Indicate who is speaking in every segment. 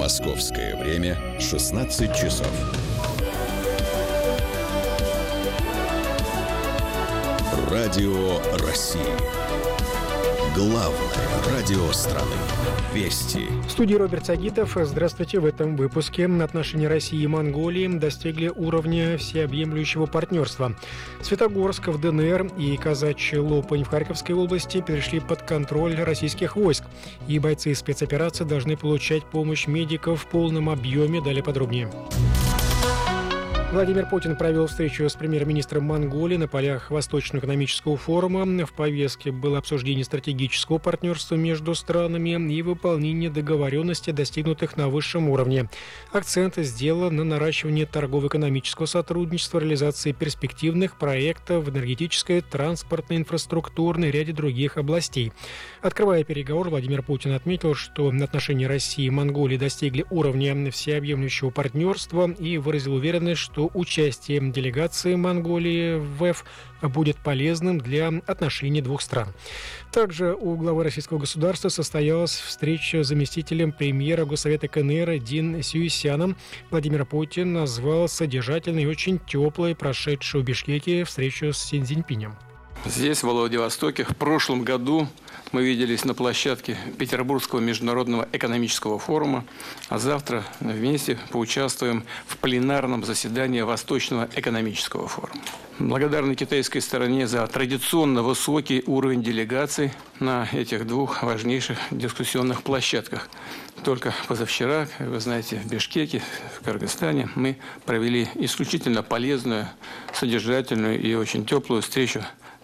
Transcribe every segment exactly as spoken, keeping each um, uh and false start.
Speaker 1: Московское время шестнадцать часов. Радио России. Главное радио страны. Вести.
Speaker 2: В студии Роберт Сагитов. Здравствуйте. В этом выпуске отношения России и Монголии достигли уровня всеобъемлющего партнерства. Светогорск в ДНР и Казачья Лопань в Харьковской области перешли под контроль российских войск. И бойцы спецоперации должны получать помощь медиков в полном объеме. Далее подробнее. Владимир Путин провел встречу с премьер-министром Монголии на полях Восточного экономического форума. В повестке было обсуждение стратегического партнерства между странами и выполнение договоренностей, достигнутых на высшем уровне. Акцент сделан на наращивании торгово-экономического сотрудничества, реализации перспективных проектов в энергетической, транспортной, инфраструктурной и ряде других областей. Открывая переговоры, Владимир Путин отметил, что отношения России и Монголии достигли уровня всеобъемлющего партнерства и выразил уверенность, что участие делегации Монголии в ВЭФ будет полезным для отношений двух стран. Также у главы российского государства состоялась встреча с заместителем премьера Госсовета КНР Дин Сюйсяном. Владимир Путин назвал содержательной и очень теплой прошедшую в Бишкеке встречу с Си Цзиньпинем.
Speaker 3: Здесь, в Владивостоке, в прошлом году мы виделись на площадке Петербургского международного экономического форума, а завтра вместе поучаствуем в пленарном заседании Восточного экономического форума. Благодарны китайской стороне за традиционно высокий уровень делегаций на этих двух важнейших дискуссионных площадках. Только позавчера, как вы знаете, в Бишкеке, в Кыргызстане, мы провели исключительно полезную, содержательную и очень теплую встречу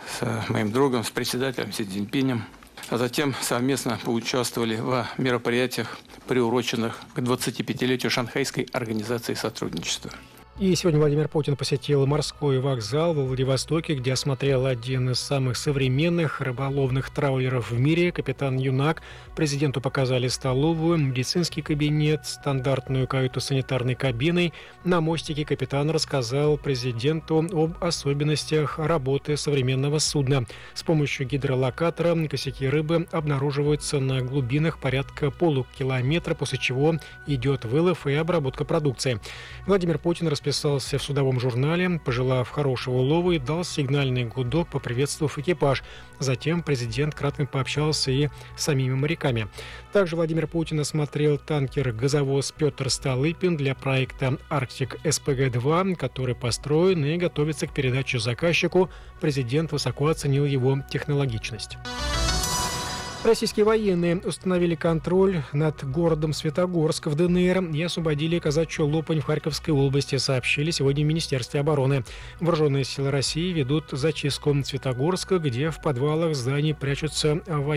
Speaker 3: с моим другом, с председателем Си Цзиньпинем. А затем совместно поучаствовали в мероприятиях, приуроченных к двадцатипятилетию Шанхайской организации сотрудничества.
Speaker 2: И сегодня Владимир Путин посетил морской вокзал во Владивостоке, где осмотрел один из самых современных рыболовных траулеров в мире, капитан Юнак. Президенту показали столовую, медицинский кабинет, стандартную каюту с санитарной кабиной. На мостике капитан рассказал президенту об особенностях работы современного судна. С помощью гидролокатора косяки рыбы обнаруживаются на глубинах порядка полукилометра, после чего идет вылов и обработка продукции. Владимир Путин расписал Писался в судовом журнале, пожелав хорошего улова и дал сигнальный гудок, поприветствовав экипаж. Затем президент кратко пообщался и с самими моряками. Также Владимир Путин осмотрел танкер-газовоз «Петр Столыпин» для проекта «Арктик эс пэ гэ два», который построен и готовится к передаче заказчику. Президент высоко оценил его технологичность. Российские военные установили контроль над городом Светогорск в ДНР и освободили Казачью Лопань в Харьковской области, сообщили сегодня в Министерстве обороны. Вооруженные силы России ведут зачистку Светогорска, где в подвалах зданий прячутся военные.